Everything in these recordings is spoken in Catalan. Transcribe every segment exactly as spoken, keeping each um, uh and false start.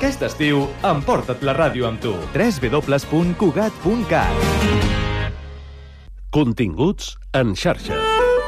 Aquest estiu, emporta't la ràdio amb tu. w w w punt cugat punt cat. Continguts en xarxa.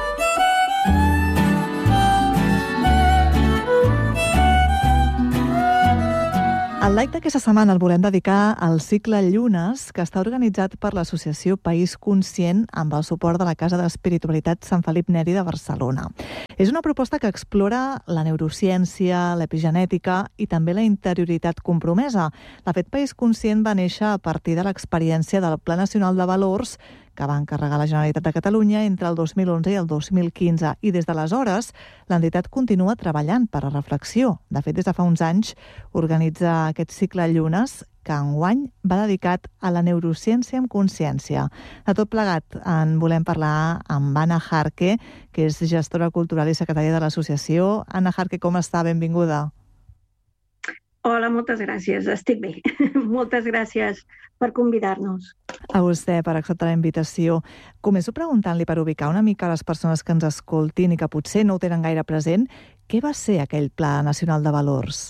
El live d'aquesta setmana el volem dedicar al cicle Llunes, que està organitzat per l'associació País Conscient amb el suport de la Casa d'Espiritualitat Sant Felip Neri de Barcelona. És una proposta que explora la neurociència, l'epigenètica i també la interioritat compromesa. De fet, País Conscient va néixer a partir de l'experiència del Pla Nacional de Valors que va encarregar la Generalitat de Catalunya entre el dos mil onze i el dos mil quinze. I des d'aleshores, l'entitat continua treballant per a reflexió. De fet, des de fa uns anys, organitza aquest cicle Llunes, que enguany va dedicat a la neurociència amb consciència. De tot plegat, en volem parlar amb Anna Jarque, que és gestora cultural i secretària de l'associació. Anna Jarque, com està? Benvinguda. Hola, moltes gràcies. Estic bé. Moltes gràcies per convidar-nos. A vostè per acceptar la invitació. Començo preguntant-li per ubicar una mica a les persones que ens escoltin i que potser no ho tenen gaire present. Què va ser aquell Pla Nacional de Valors?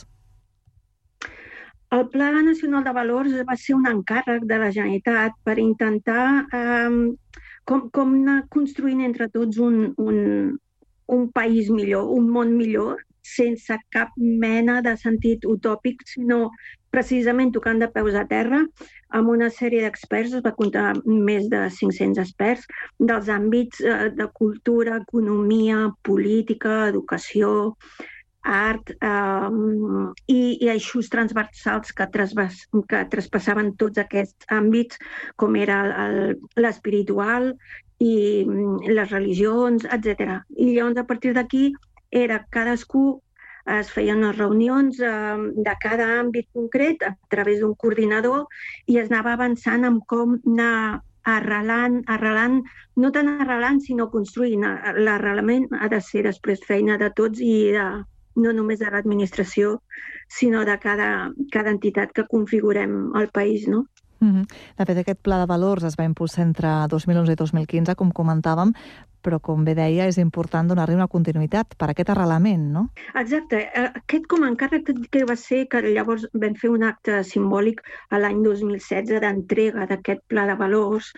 El Pla Nacional de Valors va ser un encàrrec de la Generalitat per intentar eh, com, com anar construint entre tots un, un, un país millor, un món millor, sense cap mena de sentit utòpic, sinó precisament tocant de peus a terra amb una sèrie d'experts, es va comptar més de cinc-cents experts, dels àmbits de cultura, economia, política, educació, art eh, i, i eixos transversals que, trasbas, que traspassaven tots aquests àmbits, com era l'espiritual i les religions, etcètera. I llavors, a partir d'aquí, era cadascú, es feien unes reunions eh, de cada àmbit concret a través d'un coordinador i es anava avançant en com anar arrelant, arrelant, no tant arrelant, sinó construint. L'arrelament ha de ser després feina de tots i de, no només de l'administració, sinó de cada, cada entitat que configurem al país, no? Mm-hmm. De fet, aquest pla de valors es va impulsar entre dos mil onze i dos mil quinze, com comentàvem, però, com bé deia, és important donar-li una continuïtat per aquest arrelament, no? Exacte. Aquest com a encàrrec que va ser que llavors vam fer un acte simbòlic a l'any dos mil setze d'entrega d'aquest pla de valors.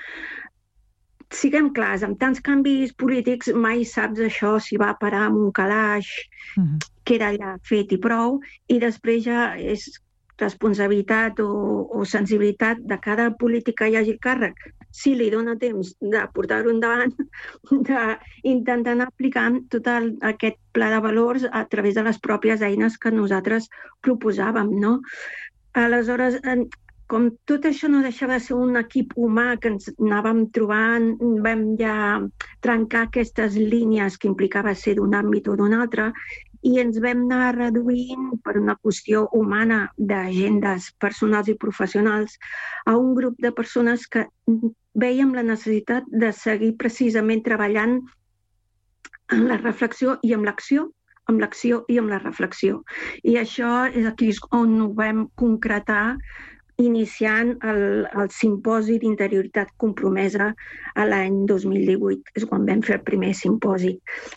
Siguem clars, amb tants canvis polítics mai saps això si va parar amb un calaix, mm-hmm. que era allà fet i prou, i després ja és responsabilitat o, o sensibilitat de cada polític que hi hagi el càrrec, si li dona temps de portar-ho endavant, d'intentar anar aplicant tot el, aquest pla de valors a través de les pròpies eines que nosaltres proposàvem, no? Aleshores, com tot això no deixava de ser un equip humà que ens anàvem trobant, vam ja trencar aquestes línies que implicava ser d'un àmbit o d'un altre, i ens vam anar reduint per una qüestió humana d'agendes personals i professionals a un grup de persones que veiem la necessitat de seguir precisament treballant en la reflexió i amb l'acció, amb l'acció i amb la reflexió. I això és aquí on ho vam concretar iniciant el, el simposi d'interioritat compromesa a l'any dos mil divuit. És quan vam fer el primer simposi.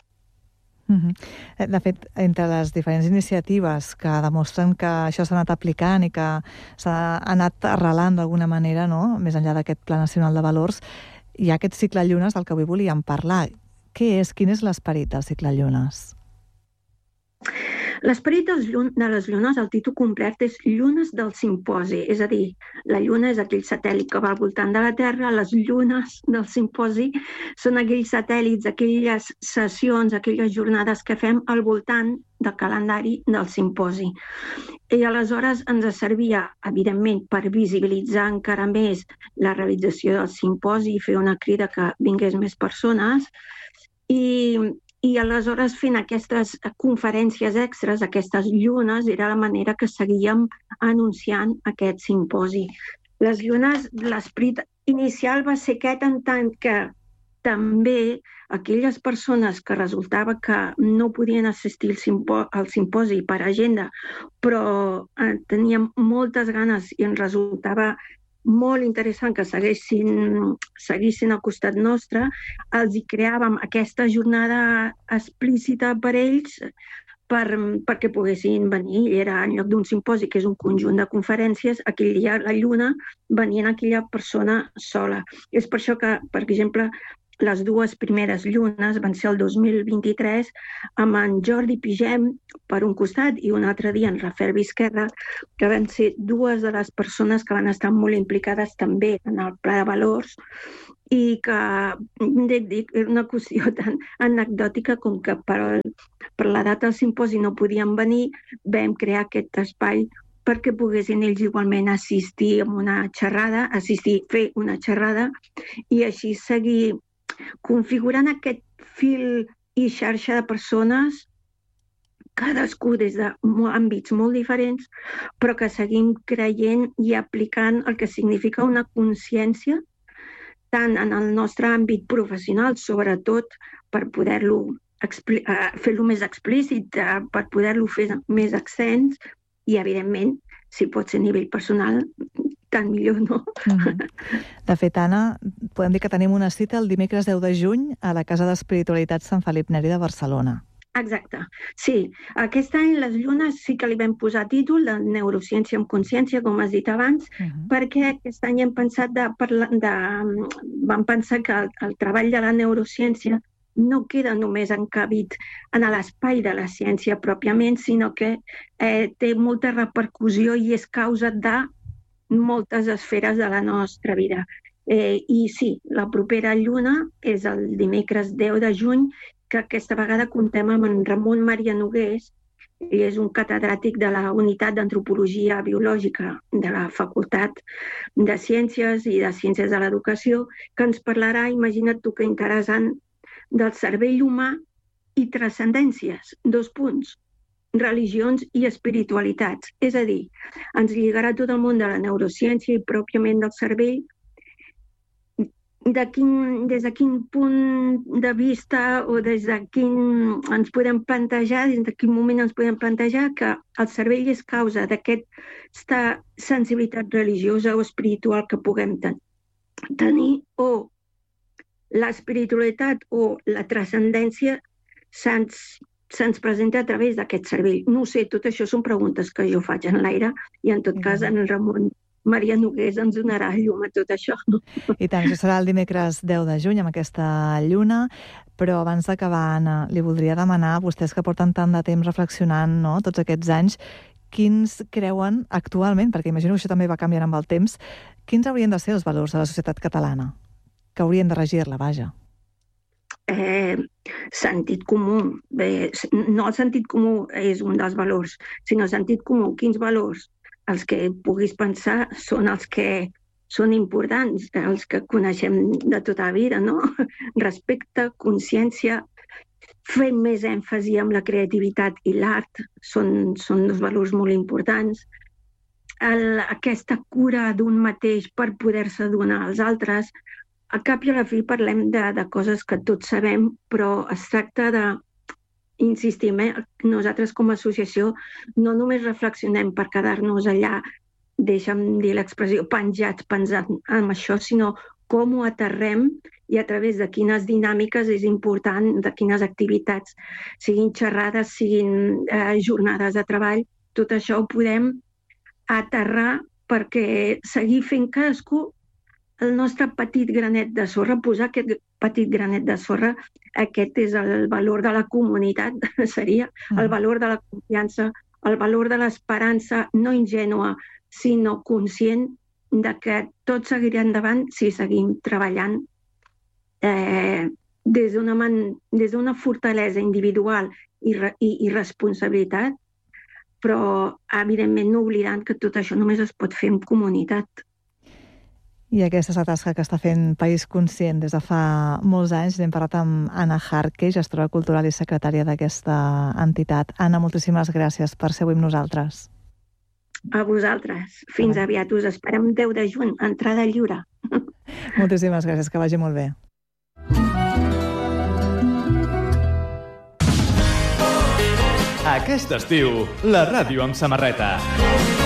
De fet, entre les diferents iniciatives que demostren que això s'ha anat aplicant i que s'ha anat arrelant d'alguna manera, no?, més enllà d'aquest Pla Nacional de Valors, hi ha aquest cicle Llunes del que avui volíem parlar. Què és? Quin és l'esperit del cicle Llunes? L'esperit de les llunes, el títol complet és Llunes del Simposi, és a dir, la lluna és aquell satèl·lit que va al voltant de la Terra, les llunes del simposi són aquells satèl·lits, aquelles sessions, aquelles jornades que fem al voltant del calendari del simposi. I aleshores ens servia, evidentment, per visibilitzar encara més la realització del simposi i fer una crida que vingués més persones i I aleshores fent aquestes conferències extres, aquestes llunes, era la manera que seguíem anunciant aquest simposi. Les llunes, l'esperit inicial va ser aquest en tant que també aquelles persones que resultava que no podien assistir al, simpo al simposi per agenda, però eh, tenien moltes ganes i ens resultava molt interessant que seguissin, seguissin al costat nostre, els hi creàvem aquesta jornada explícita per ells per, perquè poguessin venir. I era en lloc d'un simposi, que és un conjunt de conferències, aquell dia la lluna venia aquella persona sola. És per això que, per exemple, les dues primeres llunes van ser el dos mil vint-i-tres amb en Jordi Pigem per un costat i un altre dia en Rafael Vizquerra, que van ser dues de les persones que van estar molt implicades també en el Pla de Valors i que, dic, és una qüestió tan anecdòtica com que per, per la data del simposi no podien venir, vam crear aquest espai perquè poguessin ells igualment assistir a una xerrada, assistir, fer una xerrada i així seguir configurant aquest fil i xarxa de persones, cadascú des d'àmbits molt diferents, però que seguim creient i aplicant el que significa una consciència, tant en el nostre àmbit professional, sobretot per poder-lo fer-lo més explícit, per poder-lo fer més extens, i, evidentment, si pot ser a nivell personal, tant millor, no? Mm-hmm. De fet, Anna, podem dir que tenim una cita el dimecres deu de juny a la Casa d'Espiritualitat Sant Felip Neri de Barcelona. Exacte, sí. Aquest any les llunes sí que li vam posar títol de neurociència amb consciència, com has dit abans, uh-huh. perquè aquest any hem pensat de, de, vam pensar que el, el treball de la neurociència no queda només encabit en l'espai de la ciència pròpiament, sinó que eh, té molta repercussió i és causa de moltes esferes de la nostra vida. Eh, I sí, la propera lluna és el dimecres deu de juny, que aquesta vegada comptem amb en Ramon Maria Nogués. Ell és un catedràtic de la Unitat d'Antropologia Biològica de la Facultat de Ciències i de Ciències de l'Educació, que ens parlarà, imagina't tu que interessant, del cervell humà i transcendències, dos punts, religions i espiritualitats. És a dir, ens lligarà tot el món de la neurociència i pròpiament del cervell, de quin, des de quin punt de vista o des de quin ens podem plantejar, des de quin moment ens podem plantejar que el cervell és causa d'aquesta sensibilitat religiosa o espiritual que puguem ten- tenir, o l'espiritualitat o la transcendència se'ns se'ns presenta a través d'aquest cervell. No ho sé, tot això són preguntes que jo faig en l'aire i en tot cas en Ramon Maria Nogués ens donarà llum a tot això. I tant, això serà el dimecres deu de juny amb aquesta lluna, però abans d'acabar, Anna, li voldria demanar a vostès que porten tant de temps reflexionant, no?, tots aquests anys, quins creuen actualment, perquè imagino que això també va canviant amb el temps, quins haurien de ser els valors de la societat catalana, que haurien de regir-la, vaja? Eh, sentit comú. Bé, no el sentit comú és un dels valors, sinó el sentit comú. Quins valors? Els que puguis pensar són els que són importants, els que coneixem de tota la vida, no? Respecte, consciència, fer més èmfasi amb la creativitat i l'art són, són dos valors molt importants. El, aquesta cura d'un mateix per poder-se donar als altres. Al cap i a la fi parlem de, de coses que tots sabem, però es tracta de, insistim, eh? Nosaltres com a associació no només reflexionem per quedar-nos allà, deixa'm dir l'expressió, penjats, pensant en això, sinó com ho aterrem i a través de quines dinàmiques és important, de quines activitats, siguin xerrades, siguin eh, jornades de treball, tot això ho podem aterrar perquè seguir fent cadascú el nostre petit granet de sorra, posar aquest petit granet de sorra, aquest és el valor de la comunitat, seria el valor de la confiança, el valor de l'esperança, no ingènua, sinó conscient de que tot seguirà endavant si seguim treballant eh, des d'una man- des d'una fortalesa individual i, re- i, i responsabilitat, però evidentment no oblidant que tot això només es pot fer en comunitat. I aquesta és la tasca que està fent País Conscient des de fa molts anys. N'hem parlat amb Anna Jarque, gestora cultural i secretària d'aquesta entitat. Anna, moltíssimes gràcies per ser avui amb nosaltres. A vosaltres. Fins Ah. aviat. Us esperem deu de juny, entrada lliure. Moltíssimes gràcies, que vagi molt bé. Aquest estiu, la ràdio amb samarreta.